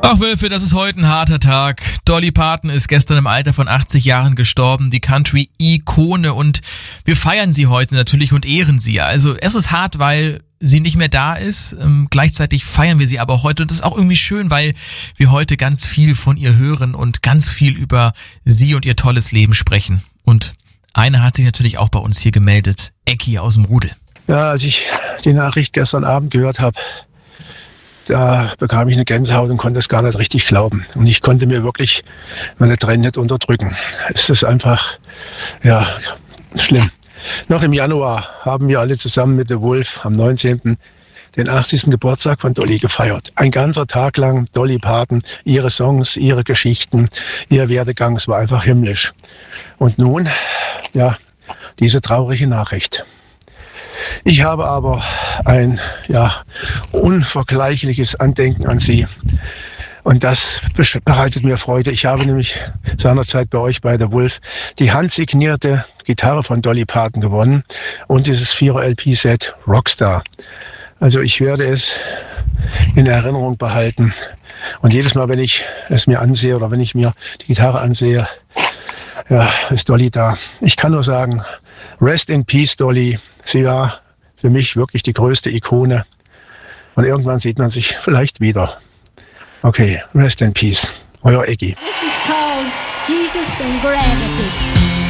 Ach Wölfe, das ist heute ein harter Tag. Dolly Parton ist gestern im Alter von 80 Jahren gestorben, die Country-Ikone, und wir feiern sie heute natürlich und ehren sie. Also es ist hart, weil sie nicht mehr da ist. Gleichzeitig feiern wir sie aber heute, und das ist auch irgendwie schön, weil wir heute ganz viel von ihr hören und ganz viel über sie und ihr tolles Leben sprechen. Und einer hat sich natürlich auch bei uns hier gemeldet, Ecki aus dem Rudel. Ja, als ich die Nachricht gestern Abend gehört habe, da bekam ich eine Gänsehaut und konnte es gar nicht richtig glauben. Und ich konnte mir wirklich meine Tränen nicht unterdrücken. Es ist einfach, ja, schlimm. Noch im Januar haben wir alle zusammen mit The Wolf am 19. den 80. Geburtstag von Dolly gefeiert. Ein ganzer Tag lang Dolly Parton, ihre Songs, ihre Geschichten, ihr Werdegang, es war einfach himmlisch. Und nun, ja, diese traurige Nachricht. Ich habe aber ein unvergleichliches Andenken an sie. Und das bereitet mir Freude. Ich habe nämlich seinerzeit bei euch bei The Wolf die handsignierte Gitarre von Dolly Parton gewonnen und dieses 4er LP-Set Rockstar. Also ich werde es in Erinnerung behalten. Und jedes Mal, wenn ich es mir ansehe oder wenn ich mir die Gitarre ansehe, ja, ist Dolly da. Ich kann nur sagen, rest in peace, Dolly. Sie war für mich wirklich die größte Ikone. Und irgendwann sieht man sich vielleicht wieder. Okay, rest in peace. Euer Ecki. This is called Jesus and Gravity.